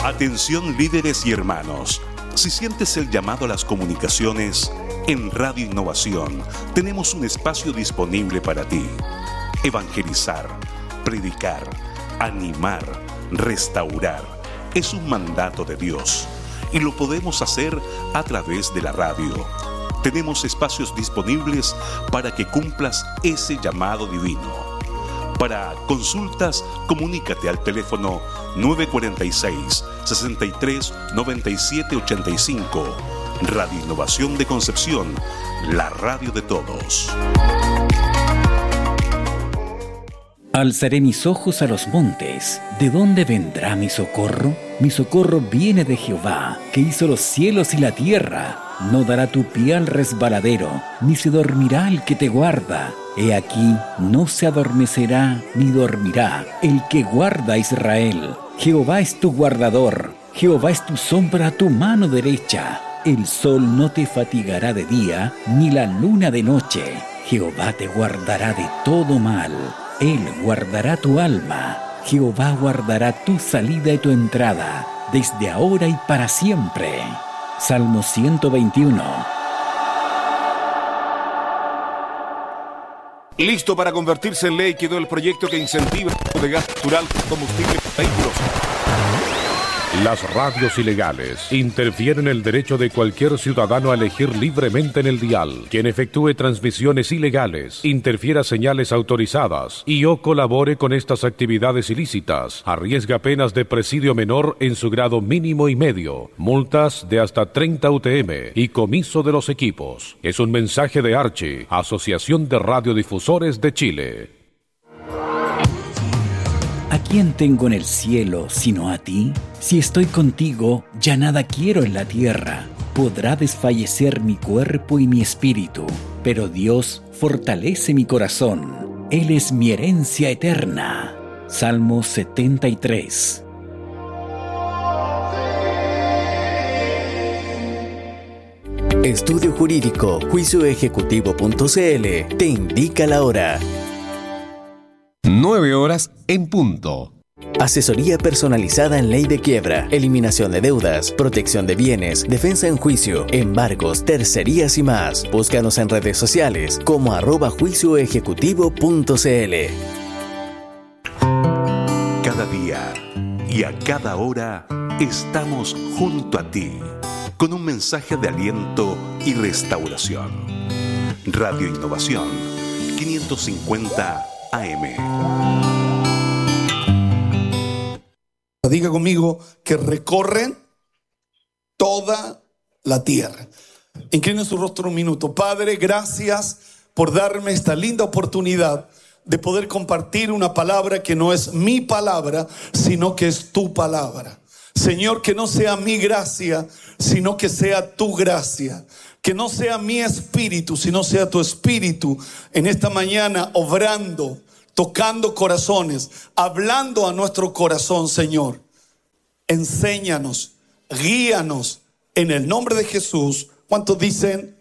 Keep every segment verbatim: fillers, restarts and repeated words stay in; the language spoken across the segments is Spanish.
Atención líderes y hermanos, si sientes el llamado a las comunicaciones, en Radio Innovación tenemos un espacio disponible para ti. Evangelizar, predicar, animar, restaurar, es un mandato de Dios y lo podemos hacer a través de la radio. Tenemos espacios disponibles para que cumplas ese llamado divino. Para consultas, comunícate al teléfono nueve cuatro seis, seis tres, nueve siete ocho cinco. Radio Innovación de Concepción, la radio de todos. Alzaré mis ojos a los montes. ¿De dónde vendrá mi socorro? Mi socorro viene de Jehová, que hizo los cielos y la tierra. No dará tu pie al resbaladero, ni se dormirá el que te guarda. He aquí, no se adormecerá ni dormirá el que guarda a Israel. Jehová es tu guardador, Jehová es tu sombra a tu mano derecha. El sol no te fatigará de día, ni la luna de noche. Jehová te guardará de todo mal. Él guardará tu alma. Jehová guardará tu salida y tu entrada, desde ahora y para siempre. Salmo ciento veintiuno. Listo para convertirse en ley quedó el proyecto que incentiva el uso de gas natural como combustible para vehículos. Las radios ilegales interfieren en el derecho de cualquier ciudadano a elegir libremente en el dial. Quien efectúe transmisiones ilegales, interfiera señales autorizadas y o colabore con estas actividades ilícitas, arriesga penas de presidio menor en su grado mínimo y medio, multas de hasta treinta U T M y comiso de los equipos. Es un mensaje de Archi, Asociación de Radiodifusores de Chile. ¿A quién tengo en el cielo sino a ti? Si estoy contigo, ya nada quiero en la tierra. Podrá desfallecer mi cuerpo y mi espíritu, pero Dios fortalece mi corazón. Él es mi herencia eterna. Salmo setenta y tres. Estudio Jurídico, juicio ejecutivo punto c l te indica la hora. Nueve horas en punto. Asesoría personalizada en ley de quiebra, eliminación de deudas, protección de bienes, defensa en juicio, embargos, tercerías y más. Búscanos en redes sociales como arroba juicio ejecutivo punto c l. Cada día y a cada hora estamos junto a ti con un mensaje de aliento y restauración. Radio Innovación quinientos cincuenta A M. Diga conmigo que recorren toda la tierra. Incline su rostro un minuto. Padre, gracias por darme esta linda oportunidad de poder compartir una palabra que no es mi palabra, sino que es tu palabra. Señor, que no sea mi gracia, sino que sea tu gracia. Que no sea mi espíritu, sino sea tu espíritu en esta mañana obrando, tocando corazones, hablando a nuestro corazón, Señor. Enséñanos, guíanos en el nombre de Jesús. ¿Cuántos dicen?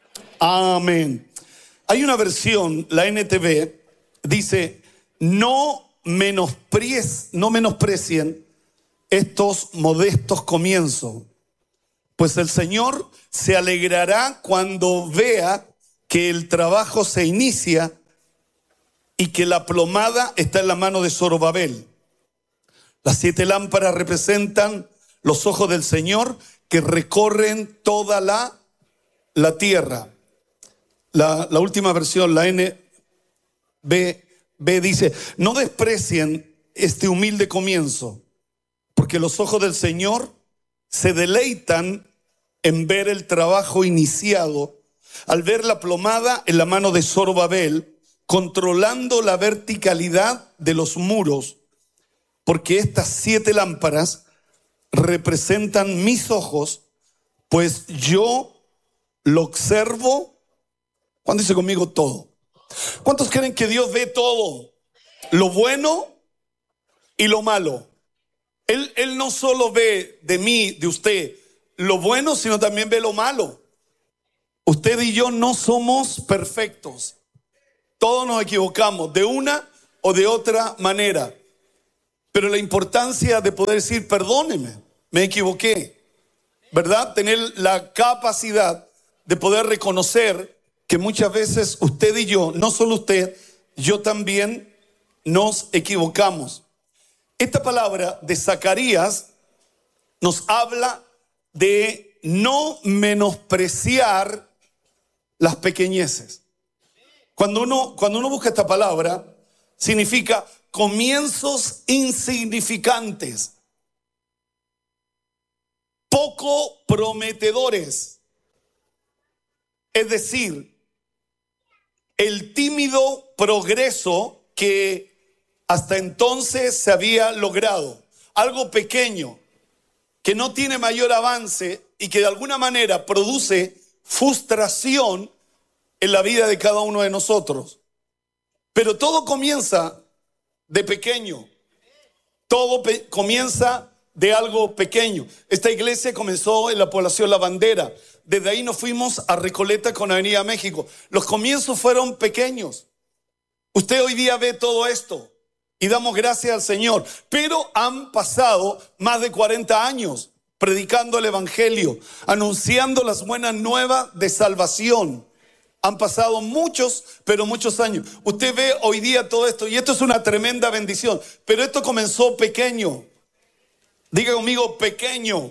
Amén. Hay una versión, la N T V, dice, no menosprecien, no menosprecien estos modestos comienzos, pues el Señor se alegrará cuando vea que el trabajo se inicia y que la plomada está en la mano de Zorobabel. Las siete lámparas representan los ojos del Señor que recorren toda la, la tierra. La, la última versión, la N B B, dice, no desprecien este humilde comienzo, porque los ojos del Señor se deleitan en ver el trabajo iniciado, al ver la plomada en la mano de Zorobabel, controlando la verticalidad de los muros, porque estas siete lámparas representan mis ojos, pues yo lo observo. ¿Cuándo dice conmigo todo? ¿Cuántos creen que Dios ve todo? Lo bueno y lo malo. Él, él no solo ve de mí, de usted, lo bueno, sino también ve lo malo. Usted y yo no somos perfectos. Todos nos equivocamos de una o de otra manera. Pero la importancia de poder decir, perdóneme. me equivoqué, ¿verdad? Tener la capacidad de poder reconocer que muchas veces usted y yo, no solo usted, yo también nos equivocamos. Esta palabra de Zacarías nos habla de no menospreciar las pequeñeces. Cuando uno, cuando uno busca esta palabra, significa comienzos insignificantes, poco prometedores. Es decir, el tímido progreso que hasta entonces se había logrado. Algo pequeño, que no tiene mayor avance y que de alguna manera produce frustración en la vida de cada uno de nosotros. Pero todo comienza de pequeño. Todo pe- comienza de algo pequeño. Esta iglesia comenzó en la población La Bandera. Desde ahí nos fuimos a Recoleta con Avenida México. Los comienzos fueron pequeños. Usted hoy día ve todo esto y damos gracias al Señor. Pero han pasado más de cuarenta años predicando el evangelio, anunciando las buenas nuevas de salvación. Han pasado muchos, pero muchos años. Usted ve hoy día todo esto y esto es una tremenda bendición. Pero esto comenzó pequeño. Diga conmigo, pequeño.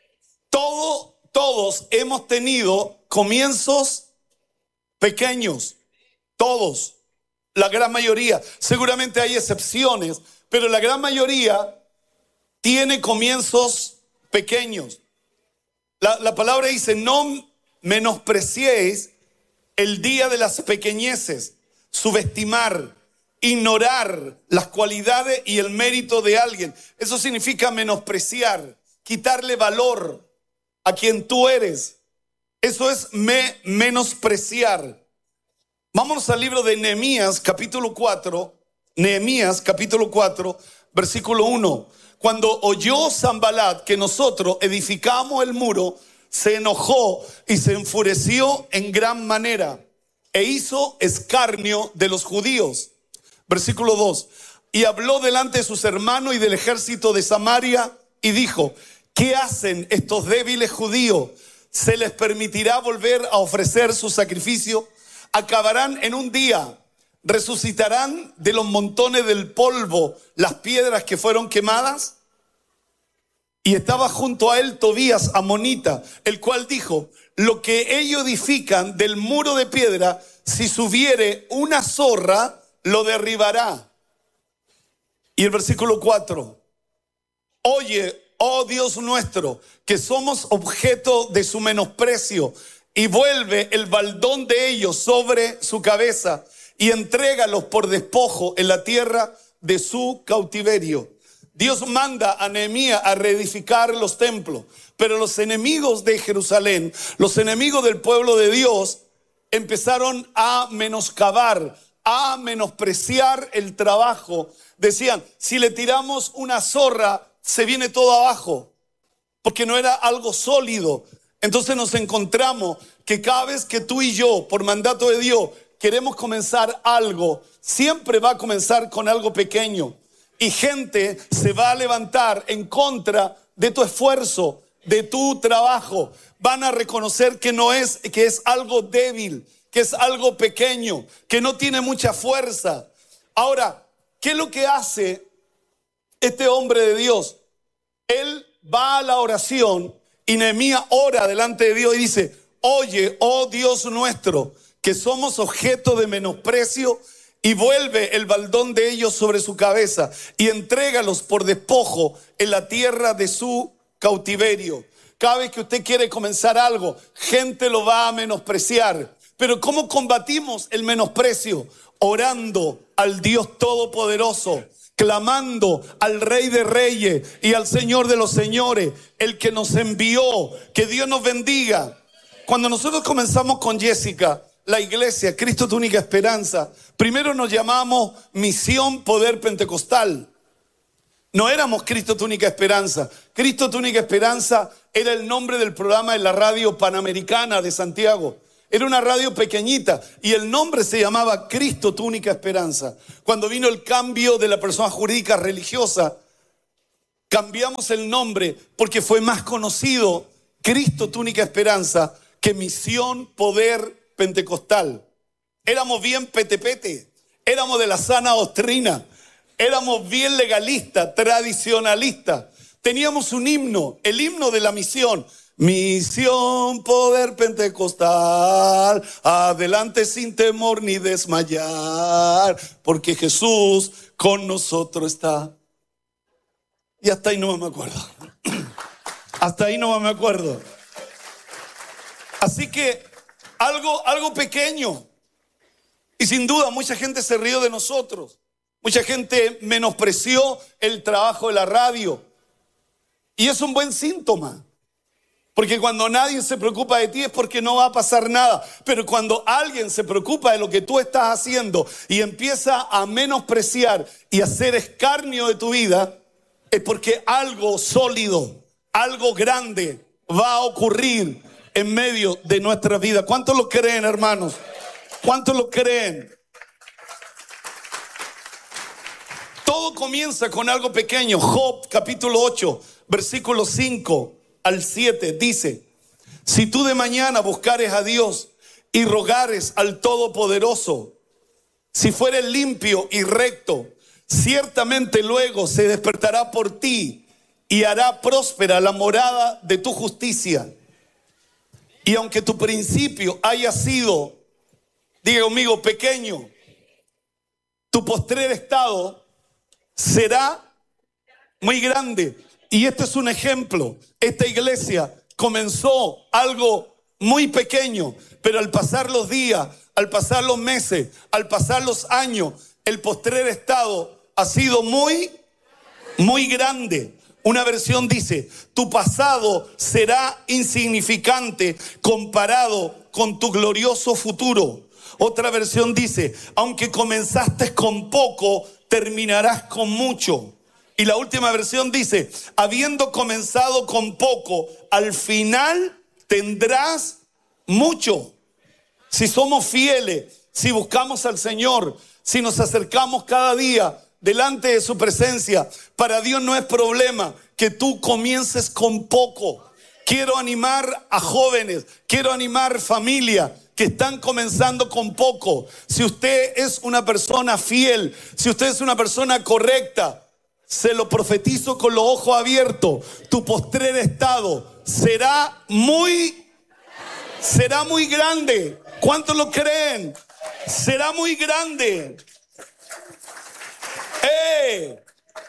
Todo, todos hemos tenido comienzos pequeños. Todos. La gran mayoría. Seguramente hay excepciones, pero la gran mayoría tiene comienzos pequeños. La, la palabra dice, no menospreciéis el día de las pequeñeces, subestimar, ignorar las cualidades y el mérito de alguien. Eso significa menospreciar, quitarle valor a quien tú eres. Eso es me, menospreciar. Vámonos al libro de Nehemías, capítulo cuatro. Nehemías, capítulo cuatro, versículo uno. Cuando oyó Sanbalat que nosotros edificamos el muro, se enojó y se enfureció en gran manera e hizo escarnio de los judíos. Versículo dos. Y habló delante de sus hermanos y del ejército de Samaria y dijo, ¿qué hacen estos débiles judíos? ¿Se les permitirá volver a ofrecer su sacrificio? Acabarán en un día, resucitarán de los montones del polvo las piedras que fueron quemadas. Y estaba junto a él Tobías amonita, el cual dijo, lo que ellos edifican del muro de piedra, si subiere una zorra, lo derribará. Y el versículo cuatro, oye, oh Dios nuestro, que somos objeto de su menosprecio, y vuelve el baldón de ellos sobre su cabeza, y entrégalos por despojo en la tierra de su cautiverio. Dios manda a Nehemías a reedificar los templos, pero los enemigos de Jerusalén, los enemigos del pueblo de Dios, empezaron a menoscabar, a menospreciar el trabajo. Decían, si le tiramos una zorra, se viene todo abajo, porque no era algo sólido. Entonces nos encontramos que cada vez que tú y yo, por mandato de Dios, queremos comenzar algo, siempre va a comenzar con algo pequeño. Y gente se va a levantar en contra de tu esfuerzo, de tu trabajo. Van a reconocer que no es, que es algo débil, que es algo pequeño, que no tiene mucha fuerza. Ahora, ¿qué es lo que hace este hombre de Dios? Él va a la oración y Nehemías ora delante de Dios y dice, oye, oh Dios nuestro, que somos objeto de menosprecio, y vuelve el baldón de ellos sobre su cabeza y entrégalos por despojo en la tierra de su cautiverio. Cada vez que usted quiere comenzar algo, gente lo va a menospreciar. Pero ¿cómo combatimos el menosprecio? Orando al Dios Todopoderoso, clamando al Rey de Reyes y al Señor de los Señores, el que nos envió. Que Dios nos bendiga. Cuando nosotros comenzamos con Jessica, la iglesia, Cristo tu única esperanza, primero nos llamamos Misión Poder Pentecostal. No éramos Cristo tu única esperanza. Cristo tu única esperanza era el nombre del programa de la radio Panamericana de Santiago. Era una radio pequeñita y el nombre se llamaba Cristo tu única esperanza. Cuando vino el cambio de la persona jurídica religiosa, cambiamos el nombre porque fue más conocido Cristo, tu única esperanza, que Misión Poder Pentecostal. Éramos bien petepete, éramos de la sana doctrina, éramos bien legalistas, tradicionalistas. Teníamos un himno, el himno de la misión. Misión Poder Pentecostal, adelante sin temor ni desmayar, porque Jesús con nosotros está. Y hasta ahí no me acuerdo. Hasta ahí no me acuerdo. Así que algo, algo pequeño. Y sin duda mucha gente se rió de nosotros. Mucha gente menospreció el trabajo de la radio. Y es un buen síntoma. Porque cuando nadie se preocupa de ti es porque no va a pasar nada. Pero cuando alguien se preocupa de lo que tú estás haciendo y empieza a menospreciar y a hacer escarnio de tu vida, es porque algo sólido, algo grande va a ocurrir en medio de nuestra vida. ¿Cuántos lo creen, hermanos? ¿Cuántos lo creen? Todo comienza con algo pequeño. Job capítulo ocho, versículo cinco al siete dice: si tú de mañana buscares a Dios y rogares al Todopoderoso, si fueres limpio y recto, ciertamente luego se despertará por ti y hará próspera la morada de tu justicia. Y aunque tu principio haya sido, diga conmigo, pequeño, tu postrer estado será muy grande. Y este es un ejemplo. Esta iglesia comenzó algo muy pequeño, pero al pasar los días, al pasar los meses, al pasar los años, el postrer estado ha sido muy, muy grande. Una versión dice: tu pasado será insignificante comparado con tu glorioso futuro. Otra versión dice: aunque comenzaste con poco, terminarás con mucho. Y la última versión dice: habiendo comenzado con poco, al final tendrás mucho. Si somos fieles, si buscamos al Señor, si nos acercamos cada día delante de su presencia, para Dios no es problema que tú comiences con poco. Quiero animar a jóvenes, quiero animar familia que están comenzando con poco. Si usted es una persona fiel, si usted es una persona correcta, se lo profetizo con los ojos abiertos, tu postrer estado será muy, será muy grande. ¿Cuántos lo creen? Será muy grande. ¡Eh!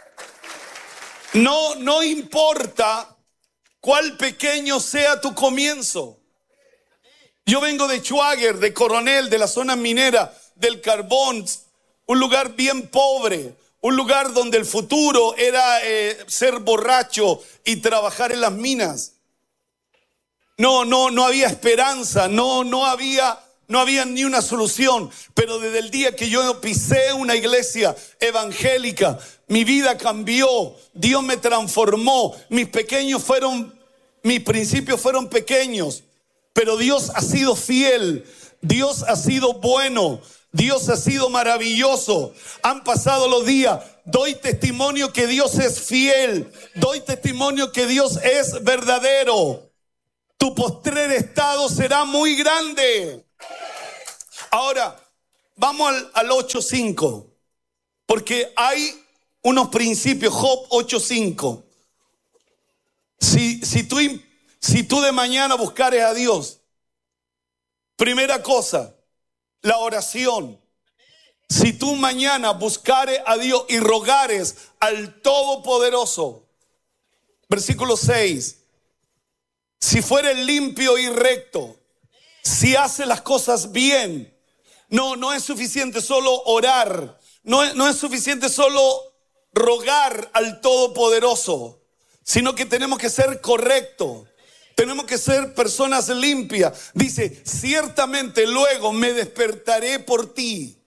No, no importa cuál pequeño sea tu comienzo. Yo vengo de Schwager, de Coronel, de la zona minera, del carbón, un lugar bien pobre, un lugar donde el futuro era eh, ser borracho y trabajar en las minas. No, no, no había esperanza, no, no había, no había ni una solución. Pero desde el día que yo pisé una iglesia evangélica, mi vida cambió, Dios me transformó. Mis pequeños fueron, mis principios fueron pequeños, pero Dios ha sido fiel, Dios ha sido bueno, Dios ha sido maravilloso. Han pasado los días, doy testimonio que Dios es fiel, doy testimonio que Dios es verdadero. Tu postrer estado será muy grande. Ahora, vamos al, al ocho cinco, porque hay unos principios. Job ocho cinco. Si, si, tú, si tú de mañana buscares a Dios, primera cosa, la oración. Si tú mañana buscares a Dios y rogares al Todopoderoso, versículo seis, si fueres limpio y recto, si haces las cosas bien, no, no es suficiente solo orar, no es, no es suficiente solo rogar al Todopoderoso, sino que tenemos que ser correctos. Tenemos que ser personas limpias. Dice: ciertamente luego me despertaré por ti.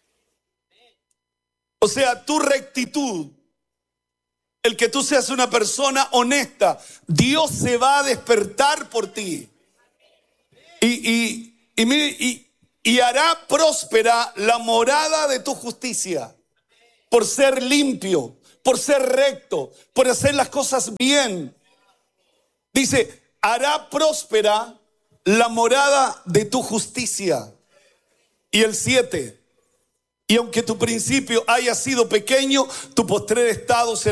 O sea, tu rectitud, el que tú seas una persona honesta, Dios se va a despertar por ti. Y, y, y, mire, y, y hará próspera la morada de tu justicia. Por ser limpio, por ser recto, por hacer las cosas bien. Dice, hará próspera la morada de tu justicia. Y el siete, y aunque tu principio haya sido pequeño, tu postrer estado será